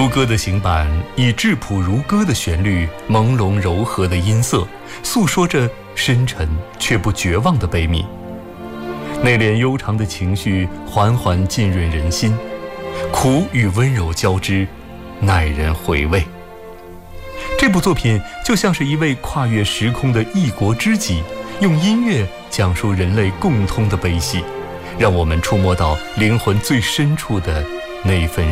如歌的行板以质朴如歌的旋律，朦胧柔和的音色，诉说着深沉却不绝望的悲悯。内敛悠长的情绪缓缓浸润人心，苦与温柔交织，耐人回味。这部作品就像是一位跨越时空的异国知己，用音乐讲述人类共通的悲喜，让我们触摸到灵魂最深处的那份